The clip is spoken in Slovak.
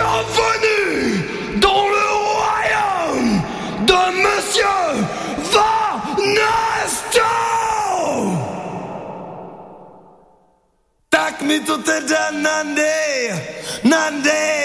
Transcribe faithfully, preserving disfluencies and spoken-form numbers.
Bienvenue dans le royaume de Monsieur Vanesto! Tak mi to teda nande, nande.